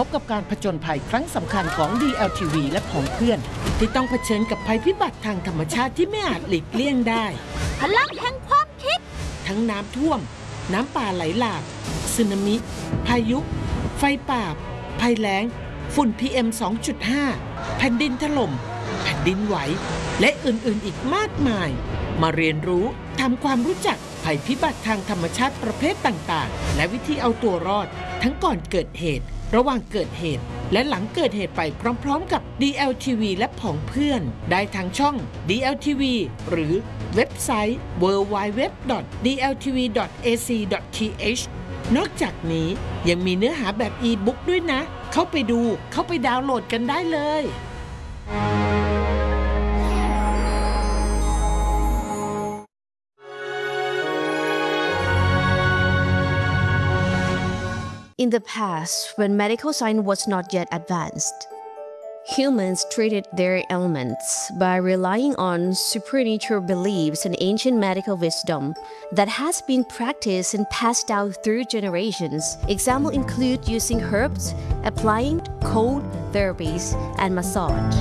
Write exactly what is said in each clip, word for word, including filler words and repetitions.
บกับการผจญภัยครั้งสำคัญของ ดี แอล ที วี และของเพื่อนที่ต้องเผชิญกับภัยพิบัติทางธรรมชาติที่ไม่อาจหลีกเลี่ยงได้พลังแห่งความคิดทั้งน้ำท่วมน้ำป่าไหลหลากสึนามิพายุไฟป่าภัยแล้งฝุ่น พี เอ็ม สองจุดห้า แผ่นดินถล่มแผ่นดินไหวและอื่นๆอีกมากมายมาเรียนรู้ทำความรู้จักภัยพิบัติทางธรรมชาติประเภทต่างๆและวิธีเอาตัวรอดทั้งก่อนเกิดเหตุระหว่างเกิดเหตุและหลังเกิดเหตุไปพร้อมๆกับ ดี แอล ที วี และผองเพื่อนได้ทางช่อง ดี แอล ที วี หรือเว็บไซต์ ดับเบิลยู ดับเบิลยู ดับเบิลยู ดอท ดี แอล ที วี ดอท เอ ซี ดอท ที เอช นอกจากนี้ยังมีเนื้อหาแบบอีบุ๊กด้วยนะเข้าไปดูเข้าไปดาวน์โหลดกันได้เลย In the past, when medical science was not yet advanced, humans treated their ailments by relying on supernatural beliefs and ancient medical wisdom that has been practiced and passed down through generations. Examples include using herbs, applying cold therapies, and massage.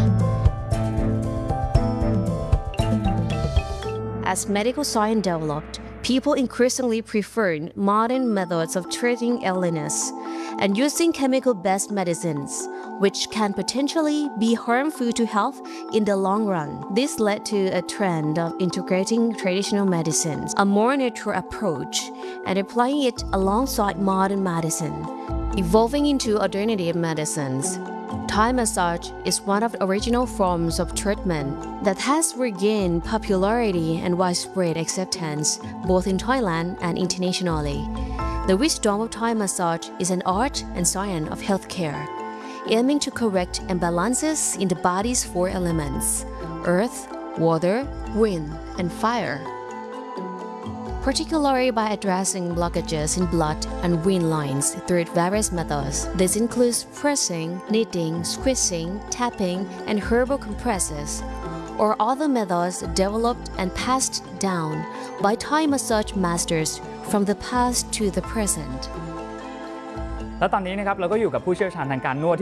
As medical science developed, people increasingly preferred modern methods of treating illness and using chemical-based medicines, which can potentially be harmful to health in the long run. This led to a trend of integrating traditional medicines, a more natural approach, and applying it alongside modern medicine, evolving into alternative medicines. Thai massage is one of the original forms of treatment that has regained popularity and widespread acceptance both in Thailand and internationally. The wisdom of Thai massage is an art and science of healthcare, aiming to correct imbalances in the body's four elements: earth, water, wind, and fire. Particularly by addressing blockages in blood and vein lines through various methods. This includes pressing, kneading, squeezing, tapping, and herbal compresses, or other methods developed and passed down by Thai massage masters from the past to the present. แล้วตอนนี้นะครับเราก็อยู่กับผู้เชี่ยวชาญทางการนวด